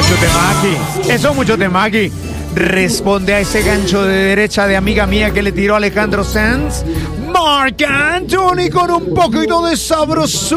mucho temaki. Eso es mucho temaki. Responde a ese gancho de derecha de amiga mía que le tiró Alejandro Sanz. Marc Anthony con un poquito de sabrosura.